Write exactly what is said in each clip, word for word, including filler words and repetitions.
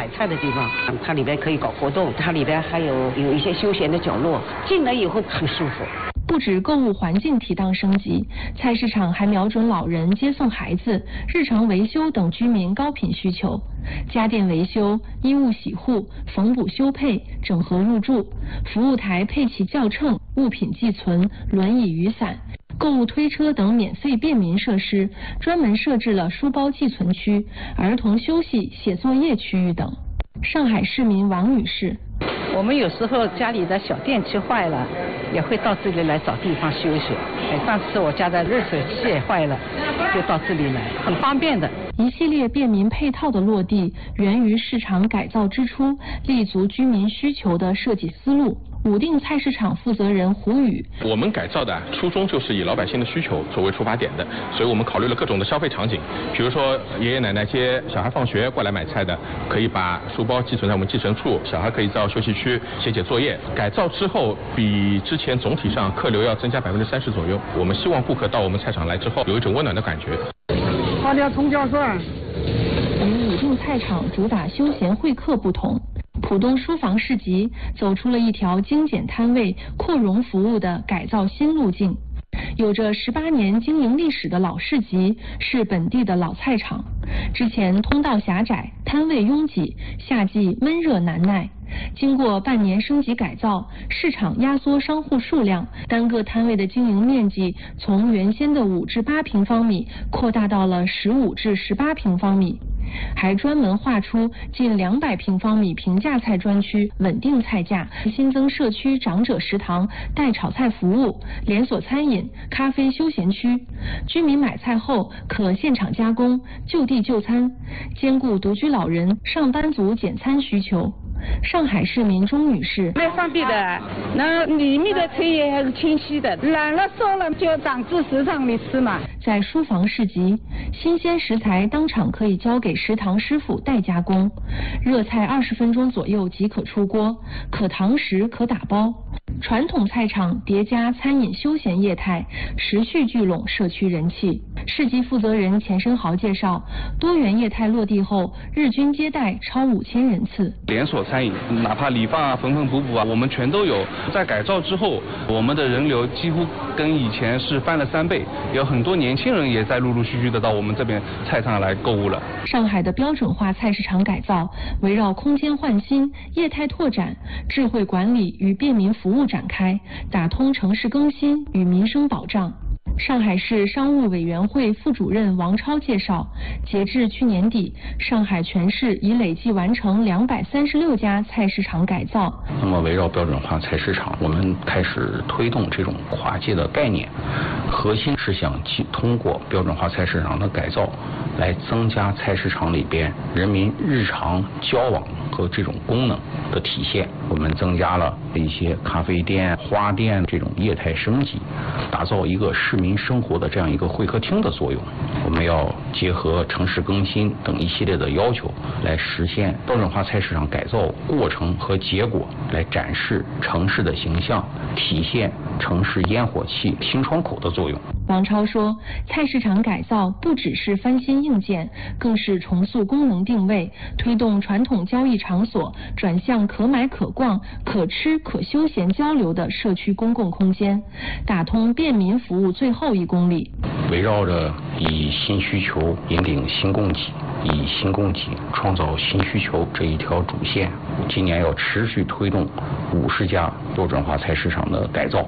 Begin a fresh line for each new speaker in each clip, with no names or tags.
买菜的地方，它里边可以搞活动，它里边还有有一些休闲的角落，进来以后很舒服。
不止购物环境提档升级，菜市场还瞄准老人接送孩子、日常维修等居民高频需求。家电维修、衣物洗护、缝补修配、整合入住，服务台配齐轿秤、物品寄存、轮椅雨伞、购物推车等免费便民设施，专门设置了书包寄存区、儿童休息写作业区域等。上海市民王女士：
我们有时候家里的小电器坏了，也会到这里来找地方修修。哎，上次我家的热水器也坏了，就到这里来，很方便的。
一系列便民配套的落地，源于市场改造之初，立足居民需求的设计思路。武定菜市场负责人胡宇：
我们改造的初衷就是以老百姓的需求作为出发点的，所以我们考虑了各种的消费场景，比如说爷爷奶奶接小孩放学过来买菜的，可以把书包寄存在我们寄存处，小孩可以到休息区写写作业。改造之后，比之前总体上客流要增加百分之三十左右。我们希望顾客到我们菜场来之后，有一种温暖的感觉。
花雕葱姜蒜。
与武定菜场主打休闲会客不同，浦东书房市集走出了一条精简摊位、扩容服务的改造新路径。有着十八年经营历史的老市集是本地的老菜场，之前通道狭窄，摊位拥挤，夏季闷热难耐。经过半年升级改造，市场压缩商户数量，单个摊位的经营面积从原先的五至八平方米扩大到了十五至十八平方米，还专门划出近两百平方米平价菜专区，稳定菜价，新增社区长者食堂、代炒菜服务、连锁餐饮、咖啡休闲区，居民买菜后可现场加工、就地就餐，兼顾独居老人、上班族简餐需求。上海市民钟女士：
蛮方便的，那里面的菜也还是清晰的，懒了烧了就长至食堂里吃嘛。
在书房市集，新鲜食材当场可以交给食堂师傅代加工，热菜二十分钟左右即可出锅，可堂食可打包。传统菜场叠加餐饮休闲业态，持续聚拢社区人气。市集负责人钱生豪介绍，多元业态落地后，日均接待超五千人次。
连锁餐饮，哪怕理发啊、缝缝补补啊，我们全都有。在改造之后，我们的人流几乎跟以前是翻了三倍，有很多年轻人也在陆陆续续的到我们这边菜场来购物了。
上海的标准化菜市场改造，围绕空间换新、业态拓展、智慧管理与便民服务展开，打通城市更新与民生保障。上海市商务委员会副主任王超介绍，截至去年底，上海全市已累计完成两百三十六家菜市场改造。
那么围绕标准化菜市场，我们开始推动这种跨界的概念，核心是想通过标准化菜市场的改造，来增加菜市场里边人民日常交往和这种功能的体现。我们增加了一些咖啡店、花店这种业态升级，打造一个市民生活的这样一个会客厅的作用。我们要结合城市更新等一系列的要求，来实现标准化菜市场改造过程和结果，来展示城市的形象，体现城市烟火气新窗口的作用。
王超说，菜市场改造不只是翻新硬件，更是重塑功能定位，推动传统交易场所转向可买可逛、可吃可休闲交流的社区公共空间，打通便民服务最后一公里。
围绕着以新需求引领新供给，以新供给创造新需求这一条主线，今年要持续推动五十家标准化菜市场的改造。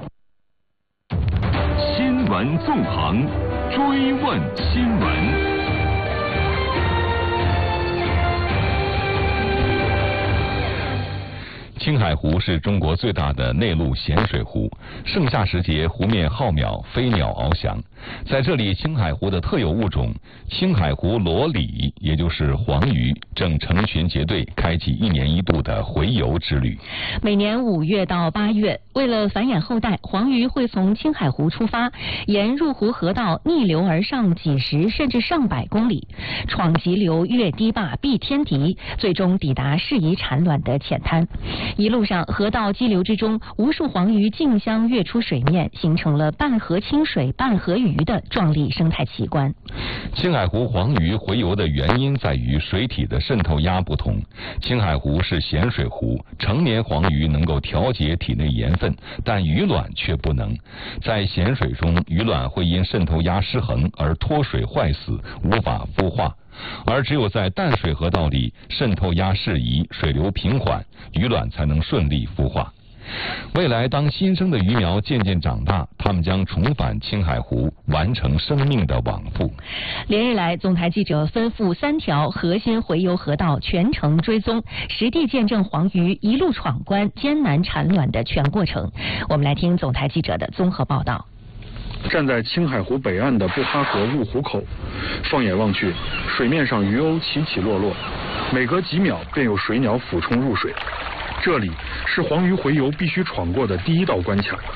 新闻纵横，追问新闻。青海湖是中国最大的内陆咸水湖，盛夏时节湖面浩渺，飞鸟翱翔。在这里，青海湖的特有物种青海湖裸鲤，也就是黄鱼，正成群结队开启一年一度的洄游之旅。
每年五月到八月，为了繁衍后代，黄鱼会从青海湖出发，沿入湖河道逆流而上几十甚至上百公里，闯急流，越堤坝，避天敌，最终抵达适宜产卵的浅滩。 一路上河道激流之中，无数黄鱼竞相跃出水面，形成了半河清水半河鱼的壮丽生态奇观。
青海湖黄鱼洄游的原因在于水体的渗透压不同。青海湖是咸水湖，成年黄鱼能够调节体内盐分，但鱼卵却不能。在咸水中，鱼卵会因渗透压失衡而脱水坏死，无法孵化。而只有在淡水河道里，渗透压适宜，水流平缓，鱼卵才能顺利孵化。未来当新生的鱼苗渐渐长大，它们将重返青海湖，完成生命的往复。
连日来，总台记者奔赴三条河鲜洄游河道全程追踪，实地见证黄鱼一路闯关、艰难产卵的全过程。我们来听总台记者的综合报道。
站在青海湖北岸的布哈河入湖口，放眼望去，水面上鱼鸥起起落落，每隔几秒便有水鸟俯冲入水。这里是黄鱼洄游必须闯过的第一道关卡。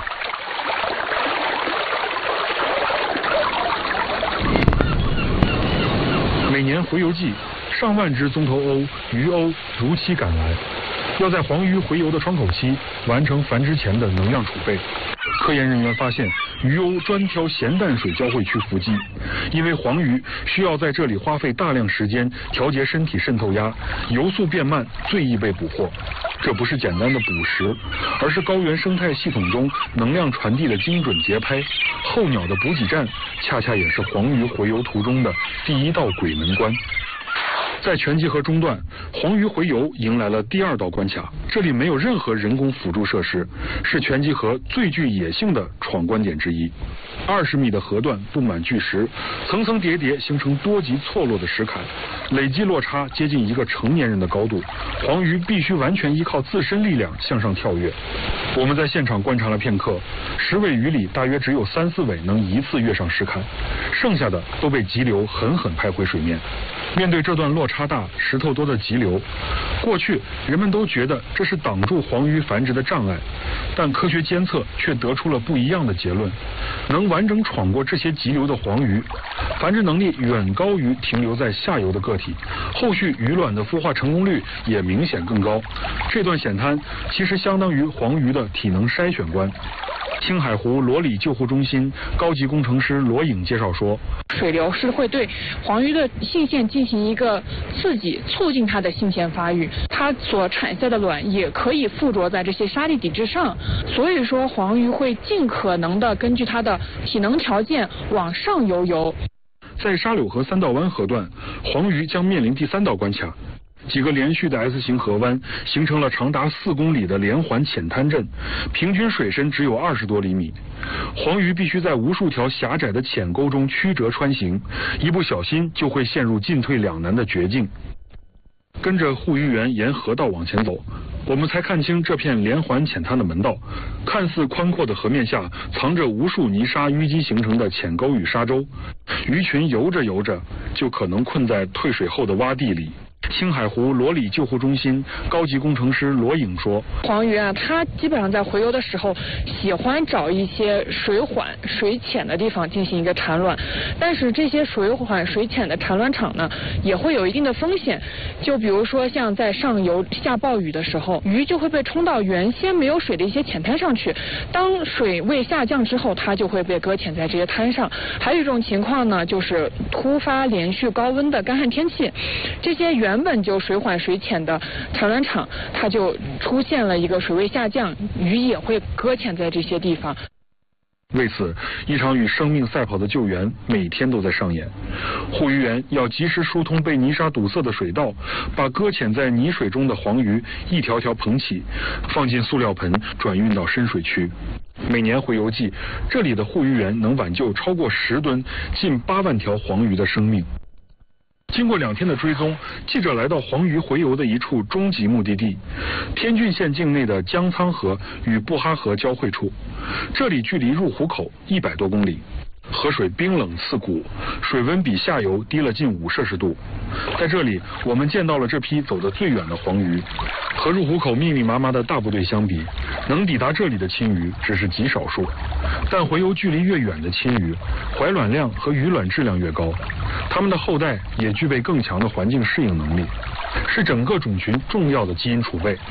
每年洄游季，上万只棕头鸥、鱼鸥如期赶来，要在黄鱼洄游的窗口期完成繁殖前的能量储备。科研人员发现，鱼鸥专挑咸淡水交汇区伏击，因为黄鱼需要在这里花费大量时间调节身体渗透压，游速变慢，最易被捕获。这不是简单的捕食，而是高原生态系统中能量传递的精准节拍。候鸟的补给站，恰恰也是黄鱼洄游途中的第一道鬼门关。在全集河中段，黄鱼洄游迎来了第二道关卡。这里没有任何人工辅助设施，是全集河最具野性的闯关点之一。二十米的河段布满巨石，层层叠叠形成多级错落的石坎，累积落差接近一个成年人的高度。黄鱼必须完全依靠自身力量向上跳跃。我们在现场观察了片刻，十尾鱼里大约只有三四尾能一次跃上石坎，剩下的都被急流狠狠拍回水面。面对这段落差大、石头多的急流，过去人们都觉得这是挡住黄鱼繁殖的障碍，但科学监测却得出了不一样的结论：能完整闯过这些急流的黄鱼，繁殖能力远高于停留在下游的个体，后续鱼卵的孵化成功率也明显更高。这段险滩其实相当于黄鱼的体能筛选关。青海湖罗里救护中心高级工程师罗颖介绍说，
水流是会对黄鱼的性腺进行一个刺激，促进它的性腺发育，它所产下的卵也可以附着在这些沙粒底之上，所以说黄鱼会尽可能的根据它的体能条件往上游游。
在沙柳河三道湾河段，黄鱼将面临第三道关卡。几个连续的 S 型河湾形成了长达四公里的连环浅滩阵，平均水深只有二十多厘米。黄鱼必须在无数条狭窄的浅沟中曲折穿行，一不小心就会陷入进退两难的绝境。跟着护鱼员沿河道往前走，我们才看清这片连环浅滩的门道。看似宽阔的河面下，藏着无数泥沙淤积形成的浅沟与沙洲，鱼群游着游着，就可能困在退水后的洼地里。青海湖罗里救护中心高级工程师罗颖说，
黄鱼啊，它基本上在洄游的时候喜欢找一些水缓水浅的地方进行一个产卵，但是这些水缓水浅的产卵场呢也会有一定的风险，就比如说像在上游下暴雨的时候，鱼就会被冲到原先没有水的一些浅滩上去，当水位下降之后，它就会被搁浅在这些滩上。还有一种情况呢，就是突发连续高温的干旱天气，这些原原本就水缓水浅的产卵场，它就出现了一个水位下降，鱼也会搁浅在这些地方。
为此，一场与生命赛跑的救援每天都在上演。护鱼员要及时疏通被泥沙堵塞的水道，把搁浅在泥水中的黄鱼一条条捧起，放进塑料盆，转运到深水区。每年洄游季，这里的护鱼员能挽救超过十吨、近八万条黄鱼的生命。经过两天的追踪，记者来到黄鱼洄游的一处终极目的地——天峻县境内的江沧河与布哈河交汇处。这里距离入湖口一百多公里，河水冰冷刺骨，水温比下游低了近五摄氏度。在这里，我们见到了这批走得最远的黄鱼。和入湖口密密麻麻的大部队相比，能抵达这里的青鱼只是极少数。但洄游距离越远的青鱼，怀卵量和鱼卵质量越高，它们的后代也具备更强的环境适应能力，是整个种群重要的基因储备。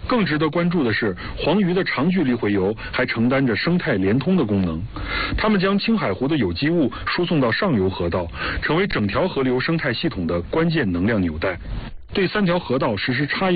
更值得关注的是，黄鱼的长距离洄游还承担着生态连通的功能。它们将青海湖的有机物输送到上游河道，成为整条河流生态系统的关键能量纽带。对三条河道实施差异